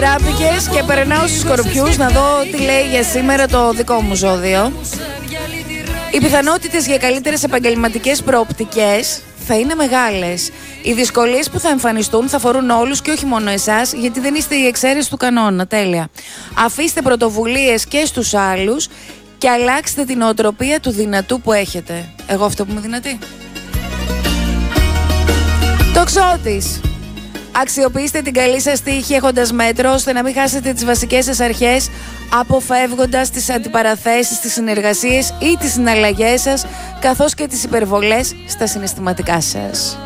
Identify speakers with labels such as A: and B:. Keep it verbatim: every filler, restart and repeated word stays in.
A: Τράπηκες και περνάω στους Σκορπιούς να δω τι λέει για σήμερα το δικό μου ζώδιο. Οι πιθανότητες για καλύτερες επαγγελματικές προοπτικές θα είναι μεγάλες. Οι δυσκολίες που θα εμφανιστούν θα αφορούν όλους και όχι μόνο εσάς, γιατί δεν είστε η εξαίρεση του κανόνα. Τέλεια. Αφήστε πρωτοβουλίες και στους άλλους και αλλάξτε την νοοτροπία του δυνατού που έχετε. Εγώ αυτό που είμαι δυνατή. Τοξότης. Αξιοποιήστε την καλή σας τύχη έχοντας μέτρο, ώστε να μην χάσετε τις βασικές σας αρχές, αποφεύγοντας τις αντιπαραθέσεις, τις συνεργασίες ή τις συναλλαγές σας, καθώς και τις υπερβολές στα συναισθηματικά σας.